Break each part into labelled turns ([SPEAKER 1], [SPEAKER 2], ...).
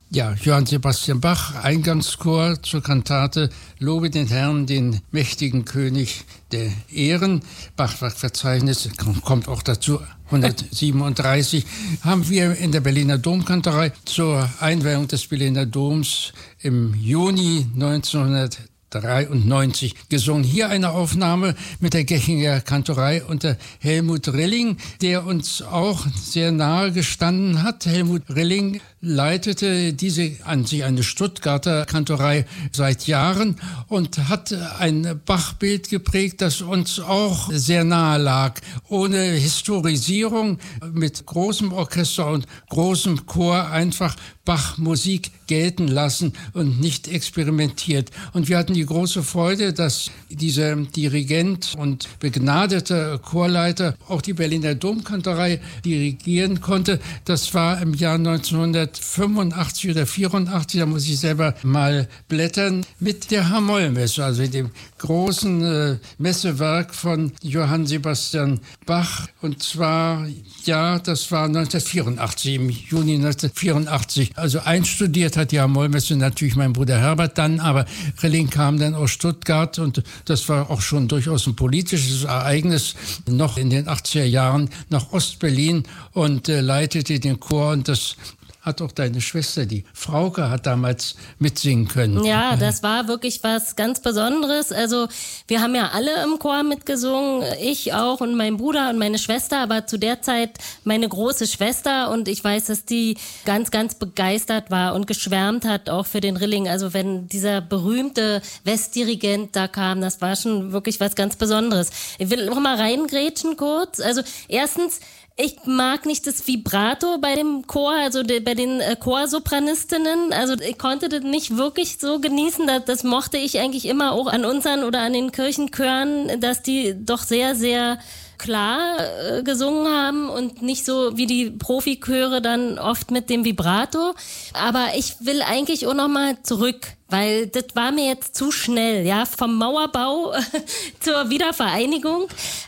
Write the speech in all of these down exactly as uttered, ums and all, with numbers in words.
[SPEAKER 1] Ja, Johann Sebastian Bach, Eingangschor zur Kantate Lobe den Herrn, den mächtigen König der Ehren. Bachwerkverzeichnis kommt auch dazu. hundertsiebenunddreißig haben wir in der Berliner Domkantorei zur Einweihung des Berliner Doms im Juni neunzehnhundertdreiundneunzig gesungen. Hier eine Aufnahme mit der Gechinger Kantorei unter Helmut Rilling, der uns auch sehr nahe gestanden hat. Helmut Rilling leitete diese an sich eine Stuttgarter Kantorei seit Jahren und hat ein Bachbild geprägt, das uns auch sehr nahe lag. Ohne Historisierung, mit großem Orchester und großem Chor einfach Bach-Musik gelten lassen und nicht experimentiert. Und wir hatten die große Freude, dass dieser Dirigent und begnadete Chorleiter auch die Berliner Domkantorei dirigieren konnte. Das war im Jahr neunzehnhundertfünfundachtzig oder vierundachtzig, da muss ich selber mal blättern, mit der H-Moll-Messe, also dem großen äh, Messewerk von Johann Sebastian Bach. Und zwar, ja, das war neunzehnhundertvierundachtzig, im Juni neunzehnhundertvierundachtzig. Also einstudiert hat die H-Moll-Messe natürlich mein Bruder Herbert dann, aber Rilling kam dann aus Stuttgart und das war auch schon durchaus ein politisches Ereignis, noch in den achtziger Jahren nach Ostberlin und äh, leitete den Chor, und das hat auch deine Schwester, die Frauke, hat damals mitsingen können.
[SPEAKER 2] Ja, das war wirklich was ganz Besonderes. Also wir haben ja alle im Chor mitgesungen, ich auch und mein Bruder und meine Schwester, aber zu der Zeit meine große Schwester, und ich weiß, dass die ganz, ganz begeistert war und geschwärmt hat, auch für den Rilling. Also wenn dieser berühmte Westdirigent da kam, das war schon wirklich was ganz Besonderes. Ich will noch mal reingrätschen kurz. Also erstens, ich mag nicht das Vibrato bei dem Chor, also de, bei den äh, Chorsopranistinnen. Also ich konnte das nicht wirklich so genießen. Das, das mochte ich eigentlich immer auch an unseren oder an den Kirchenchören, dass die doch sehr, sehr klar äh, gesungen haben und nicht so wie die Profichöre dann oft mit dem Vibrato. Aber ich will eigentlich auch noch mal zurück, weil das war mir jetzt zu schnell, ja, vom Mauerbau zur Wiedervereinigung.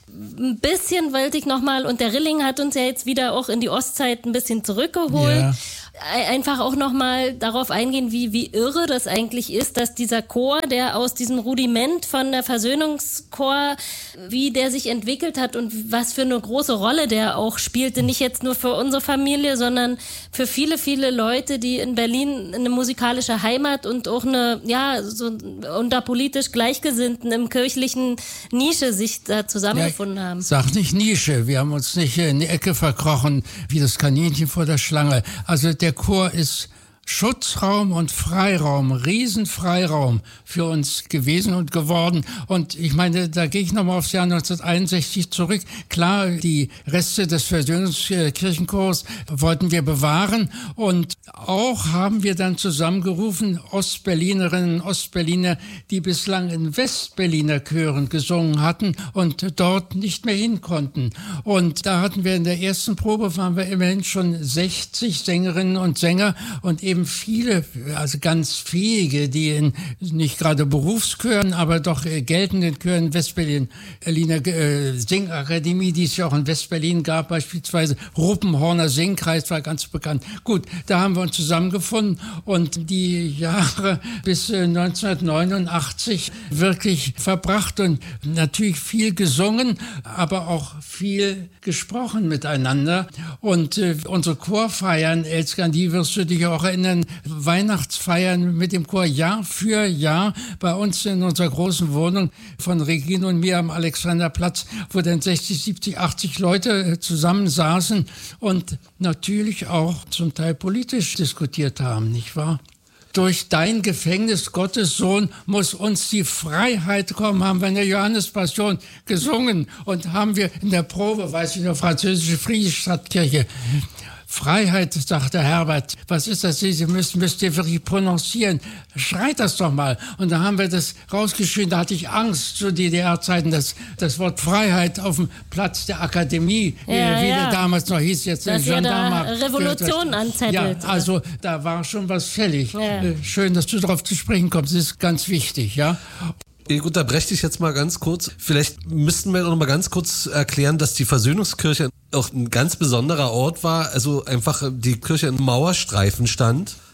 [SPEAKER 2] Ein bisschen wollte ich noch mal, und der Rilling hat uns ja jetzt wieder auch in die Ostzeit ein bisschen zurückgeholt. Ja. Einfach auch noch mal darauf eingehen, wie, wie irre das eigentlich ist, dass dieser Chor, der aus diesem Rudiment von der Versöhnungschor, wie der sich entwickelt hat und was für eine große Rolle der auch spielte, nicht jetzt nur für unsere Familie, sondern für viele, viele Leute, die in Berlin eine musikalische Heimat und auch eine, ja, so unter politisch Gleichgesinnten im kirchlichen Nische sich da zusammengefunden ja, haben.
[SPEAKER 1] Sag nicht Nische, wir haben uns nicht in die Ecke verkrochen, wie das Kaninchen vor der Schlange. Also der Der Chor ist Schutzraum und Freiraum, Riesenfreiraum für uns gewesen und geworden. Und ich meine, da gehe ich nochmal aufs Jahr neunzehnhunderteinundsechzig zurück. Klar, die Reste des Versöhnungskirchenchors wollten wir bewahren. Und auch haben wir dann zusammengerufen Ostberlinerinnen und Ostberliner, die bislang in Westberliner Chören gesungen hatten und dort nicht mehr hin konnten. Und da hatten wir in der ersten Probe, waren wir immerhin schon sechzig Sängerinnen und Sänger und eben viele, also ganz fähige, die in nicht gerade Berufschören, aber doch äh, geltenden Chören Westberlin, Berliner äh, Singakademie, die es ja auch in Westberlin gab, beispielsweise Ruppenhorner Singkreis war ganz bekannt. Gut, da haben wir uns zusammengefunden und die Jahre bis äh, neunzehnhundertneunundachtzig wirklich verbracht und natürlich viel gesungen, aber auch viel gesprochen miteinander. Und äh, unsere Chorfeiern, Elske, an die wirst du dich auch erinnern, Weihnachtsfeiern mit dem Chor Jahr für Jahr bei uns in unserer großen Wohnung von Regine und mir am Alexanderplatz, wo dann sechzig, siebzig, achtzig Leute zusammensaßen und natürlich auch zum Teil politisch diskutiert haben, nicht wahr? Durch dein Gefängnis, Gottes Sohn, muss uns die Freiheit kommen, haben wir in der Johannespassion gesungen und haben wir in der Probe, weiß ich noch, französische Friedrichstadtkirche, Freiheit, sagte Herbert. Was ist das? Sie müssen, müsst ihr wirklich prononcieren. Schreit das doch mal. Und da haben wir das rausgeschrien. Da hatte ich Angst zu D D R-Zeiten, dass das Wort Freiheit auf dem Platz der Akademie,
[SPEAKER 2] ja,
[SPEAKER 1] wie
[SPEAKER 2] ja.
[SPEAKER 1] der damals noch hieß, jetzt
[SPEAKER 2] dass
[SPEAKER 1] Gendarme.
[SPEAKER 2] Revolution anzettelt.
[SPEAKER 1] Ja, also da war schon was fällig.
[SPEAKER 2] Ja.
[SPEAKER 1] Schön, dass du darauf zu sprechen kommst. Das ist ganz wichtig, ja.
[SPEAKER 3] Ich unterbreche dich jetzt mal ganz kurz. Vielleicht müssten wir noch mal ganz kurz erklären, dass die Versöhnungskirche auch ein ganz besonderer Ort war. Also einfach die Kirche in Mauerstreifen stand.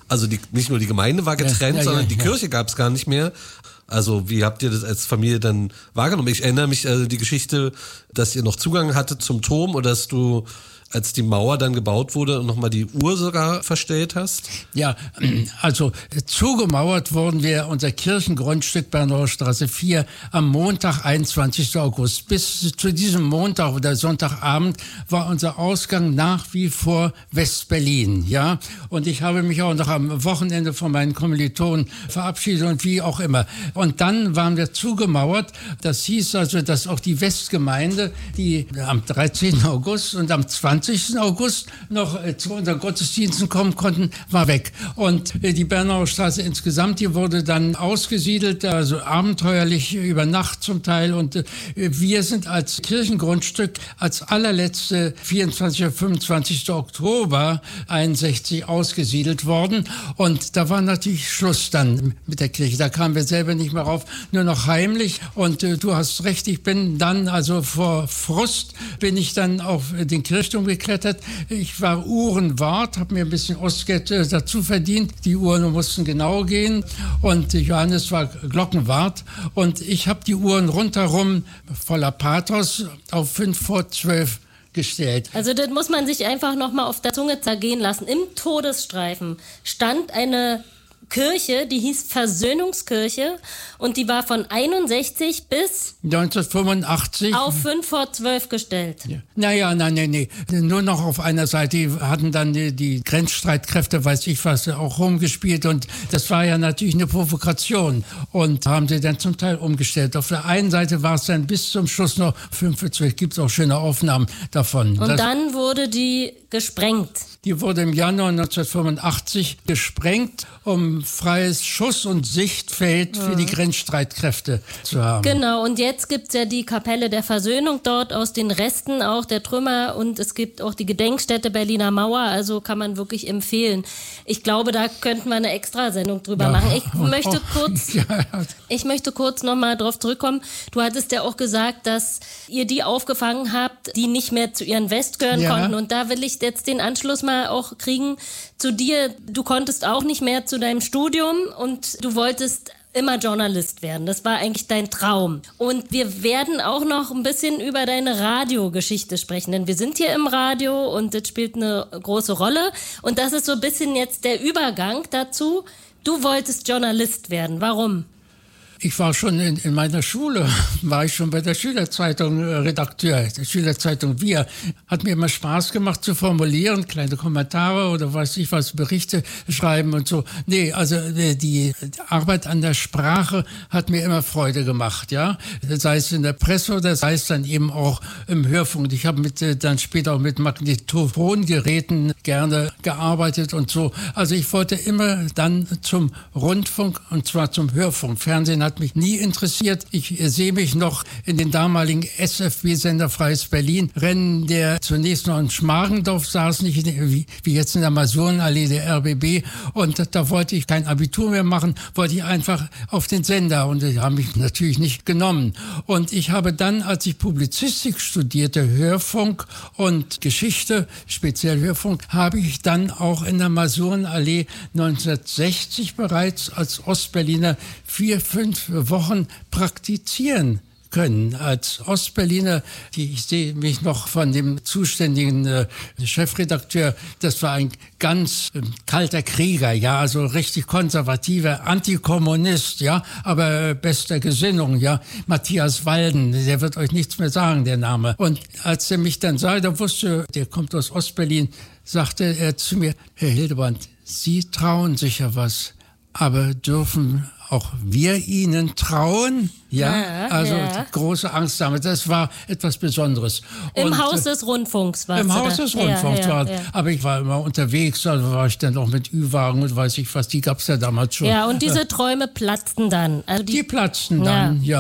[SPEAKER 3] Also die, nicht nur die Gemeinde war getrennt, ja, ja, sondern ja, die ja. Kirche gab es gar nicht mehr. Also wie habt ihr das als Familie dann wahrgenommen? Ich erinnere mich an die Geschichte, dass ihr noch Zugang hattet zum Turm oder dass du, als die Mauer dann gebaut wurde, nochmal die Uhr sogar verstellt hast?
[SPEAKER 1] Ja, also zugemauert wurden wir unser Kirchengrundstück Bernauer Straße vier am Montag, einundzwanzigsten August. Bis zu diesem Montag oder Sonntagabend war unser Ausgang nach wie vor West-Berlin. Ja? Und ich habe mich auch noch am Wochenende von meinen Kommilitonen verabschiedet und wie auch immer. Und dann waren wir zugemauert. Das hieß also, dass auch die Westgemeinde, die am dreizehnten August und am zwanzigsten August noch äh, zu unseren Gottesdiensten kommen konnten, war weg. Und äh, die Bernauer Straße insgesamt, die wurde dann ausgesiedelt, also abenteuerlich über Nacht zum Teil. Und äh, wir sind als Kirchengrundstück als allerletzte vierundzwanzigsten oder fünfundzwanzigsten Oktober einundsechzig ausgesiedelt worden. Und da war natürlich Schluss dann mit der Kirche. Da kamen wir selber nicht mehr rauf, nur noch heimlich. Und äh, du hast recht, ich bin dann, also vor Frust, bin ich dann auf den Kirchturm geklettert. Ich war Uhrenwart, habe mir ein bisschen Ostgeld äh, dazu verdient. Die Uhren mussten genau gehen und Johannes war Glockenwart und ich habe die Uhren rundherum voller Pathos auf fünf vor zwölf gestellt.
[SPEAKER 2] Also das muss man sich einfach nochmal auf der Zunge zergehen lassen. Im Todesstreifen stand eine Kirche, die hieß Versöhnungskirche und die war von einundsechzig bis
[SPEAKER 1] neunzehnhundertfünfundachtzig
[SPEAKER 2] auf fünf vor zwölf gestellt.
[SPEAKER 1] Ja. Naja, nein, nein, nee. Nur noch auf einer Seite. Die hatten dann die, die Grenzstreitkräfte, weiß ich was, auch rumgespielt und das war ja natürlich eine Provokation und haben sie dann zum Teil umgestellt. Auf der einen Seite war es dann bis zum Schluss noch fünf vor zwölf, gibt es auch schöne Aufnahmen davon.
[SPEAKER 2] Und
[SPEAKER 1] das,
[SPEAKER 2] dann wurde die gesprengt.
[SPEAKER 1] Die wurde im Januar neunzehnhundertfünfundachtzig gesprengt, um freies Schuss- und Sichtfeld für die Grenzstreitkräfte zu haben.
[SPEAKER 2] Genau, und jetzt gibt's ja die Kapelle der Versöhnung dort aus den Resten auch der Trümmer und es gibt auch die Gedenkstätte Berliner Mauer, also kann man wirklich empfehlen. Ich glaube, da könnten wir eine Extrasendung drüber ja. machen. Ich möchte kurz, ja. ich möchte kurz nochmal drauf zurückkommen. Du hattest ja auch gesagt, dass ihr die aufgefangen habt, die nicht mehr zu ihren West gehören ja. konnten und da will ich jetzt den Anschluss mal auch kriegen zu dir. Du konntest auch nicht mehr zu deinem Studium und du wolltest immer Journalist werden. Das war eigentlich dein Traum. Und wir werden auch noch ein bisschen über deine Radiogeschichte sprechen, denn wir sind hier im Radio und das spielt eine große Rolle. Und das ist so ein bisschen jetzt der Übergang dazu. Du wolltest Journalist werden. Warum?
[SPEAKER 1] Ich war schon in, in meiner Schule, war ich schon bei der Schülerzeitung äh, Redakteur, der Schülerzeitung Wir. Hat mir immer Spaß gemacht zu formulieren, kleine Kommentare oder weiß ich was, Berichte schreiben und so. Nee, also äh, die Arbeit an der Sprache hat mir immer Freude gemacht, ja. Sei es in der Presse oder sei es dann eben auch im Hörfunk. Ich habe mit äh, dann später auch mit Magnetophongeräten gerne gearbeitet und so. Also ich wollte immer dann zum Rundfunk und zwar zum Hörfunk. Fernsehen hat mich nie interessiert. Ich äh, sehe mich noch in den damaligen S F B-Sender Freies Berlin rennen, der zunächst noch in Schmargendorf saß, nicht in, wie, wie jetzt in der Masurenallee der R B B. Und da, da wollte ich kein Abitur mehr machen, wollte ich einfach auf den Sender. Und die haben mich natürlich nicht genommen. Und ich habe dann, als ich Publizistik studierte, Hörfunk und Geschichte, speziell Hörfunk, habe ich dann auch in der Masurenallee neunzehnhundertsechzig bereits als Ostberliner vier, fünf Wochen praktizieren können. Als Ostberliner, die, ich sehe mich noch von dem zuständigen äh, Chefredakteur, das war ein ganz äh, kalter Krieger, ja, also richtig konservativer Antikommunist, ja, aber äh, bester Gesinnung, ja, Matthias Walden, der wird euch nichts mehr sagen, der Name. Und als er mich dann sah, da wusste, der kommt aus Ostberlin, sagte er zu mir, Herr Hildebrand, Sie trauen sich ja was, aber dürfen auch wir Ihnen trauen? Ja, ja also ja. große Angst damit. Das war etwas Besonderes.
[SPEAKER 2] Im
[SPEAKER 1] und,
[SPEAKER 2] Haus des Rundfunks war es.
[SPEAKER 1] Im Haus des Rundfunks ja, war ja, ja. Aber ich war immer unterwegs, also war ich dann auch mit Ü-Wagen und weiß ich was, die gab es ja damals schon.
[SPEAKER 2] Ja, und diese Träume platzten dann. Also die,
[SPEAKER 1] die platzten dann, ja. ja.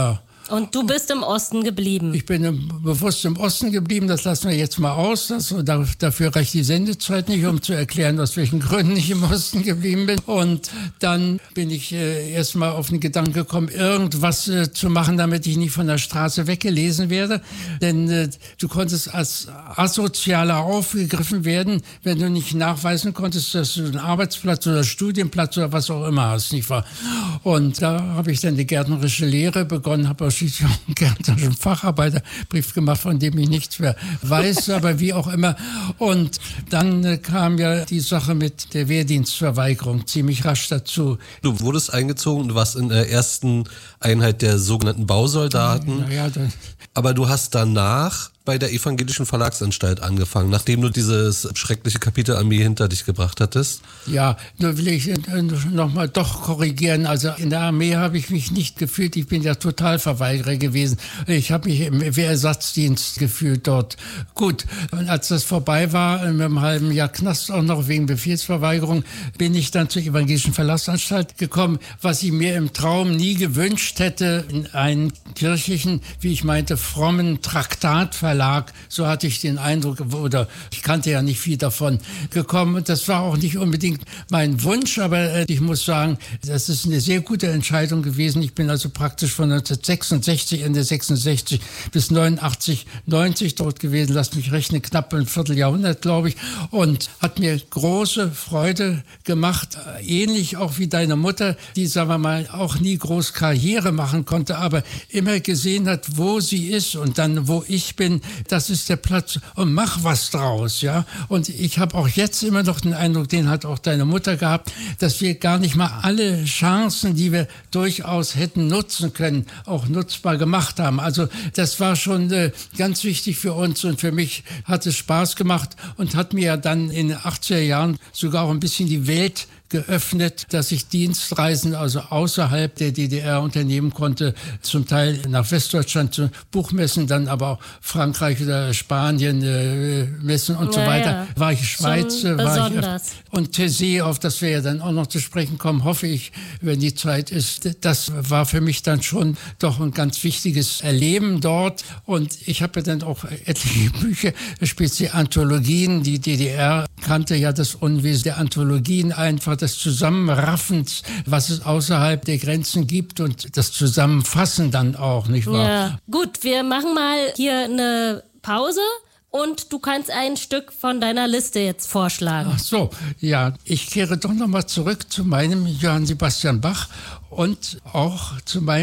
[SPEAKER 2] Und du bist im Osten geblieben.
[SPEAKER 1] Ich bin im, bewusst im Osten geblieben, das lassen wir jetzt mal aus. Das, dafür reicht die Sendezeit nicht, um zu erklären, aus welchen Gründen ich im Osten geblieben bin. Und dann bin ich äh, erstmal auf den Gedanken gekommen, irgendwas äh, zu machen, damit ich nicht von der Straße weggelesen werde. Denn äh, du konntest als Asozialer aufgegriffen werden, wenn du nicht nachweisen konntest, dass du einen Arbeitsplatz oder Studienplatz oder was auch immer hast, nicht wahr? Und da habe ich dann die gärtnerische Lehre begonnen, habe schließlich auch einen gärtnerischen Facharbeiterbrief gemacht, von dem ich nichts mehr weiß, aber wie auch immer. Und dann äh, kam ja die Sache mit der Wehrdienstverweigerung ziemlich rasch dazu.
[SPEAKER 3] Du wurdest eingezogen, du warst in der ersten Einheit der sogenannten Bausoldaten,
[SPEAKER 1] ja, ja, dann,
[SPEAKER 3] aber du hast danach bei der Evangelischen Verlagsanstalt angefangen, nachdem du dieses schreckliche Kapitel Armee hinter dich gebracht hattest.
[SPEAKER 1] Ja, nur will ich nochmal doch korrigieren. Also in der Armee habe ich mich nicht gefühlt. Ich bin ja Totalverweigerer gewesen. Ich habe mich im Wehrersatzdienst gefühlt dort. Gut, und als das vorbei war, mit einem halben Jahr Knast auch noch wegen Befehlsverweigerung, bin ich dann zur Evangelischen Verlagsanstalt gekommen, was ich mir im Traum nie gewünscht hätte, in einen kirchlichen, wie ich meinte, frommen Traktatverlag. So hatte ich den Eindruck, oder ich kannte ja nicht viel davon, gekommen. Und das war auch nicht unbedingt mein Wunsch, aber ich muss sagen, das ist eine sehr gute Entscheidung gewesen. Ich bin also praktisch von neunzehnhundertsechsundsechzig, Ende sechsundsechzig bis neunundachtzig, neunzig dort gewesen. Lass mich rechnen, knapp ein Vierteljahrhundert, glaube ich. Und hat mir große Freude gemacht. Ähnlich auch wie deine Mutter, die, sagen wir mal, auch nie groß Karriere machen konnte, aber immer gesehen hat, wo sie ist und dann, wo ich bin. Das ist der Platz und mach was draus, ja. Und ich habe auch jetzt immer noch den Eindruck, den hat auch deine Mutter gehabt, dass wir gar nicht mal alle Chancen, die wir durchaus hätten nutzen können, auch nutzbar gemacht haben. Also das war schon äh, ganz wichtig für uns und für mich hat es Spaß gemacht und hat mir ja dann in den achtziger Jahren sogar auch ein bisschen die Welt geöffnet, dass ich Dienstreisen also außerhalb der D D R unternehmen konnte, zum Teil nach Westdeutschland zu Buchmessen, dann aber auch Frankreich oder Spanien äh, Messen und ja, so weiter. Ja. War ich Schweiz, Schon war ich und Thésée, auf das wir ja dann auch noch zu sprechen kommen, hoffe ich, wenn die Zeit ist. Das war für mich dann schon doch ein ganz wichtiges Erleben dort und ich habe ja dann auch etliche Bücher, speziell Anthologien, die D D R kannte ja das Unwesen der Anthologien einfach, des Zusammenraffens, was es außerhalb der Grenzen gibt und das Zusammenfassen dann auch, nicht wahr?
[SPEAKER 2] Ja. Gut, wir machen mal hier eine Pause und du kannst ein Stück von deiner Liste jetzt vorschlagen.
[SPEAKER 1] Ach so, ja, ich kehre doch nochmal zurück zu meinem Johann Sebastian Bach und auch zu meinem